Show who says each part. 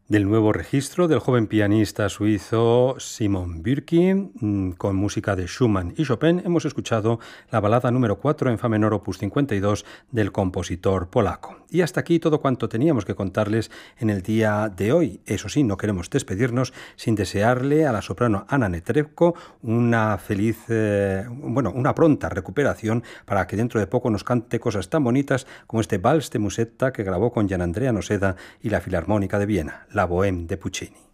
Speaker 1: Del nuevo registro del joven pianista suizo Simon Bürki, con música de Schumann y Chopin, hemos escuchado la balada número 4 en fa menor opus 52 del compositor polaco. Y hasta aquí todo cuanto teníamos que contarles en el día de hoy. Eso sí, no queremos despedirnos sin desearle a la soprano Anna Netrebko una una pronta recuperación para que dentro de poco nos cante cosas tan bonitas como este Vals de Musetta que grabó con Gian Andrea Noseda y la Filarmónica de Viena, la Bohème de Puccini.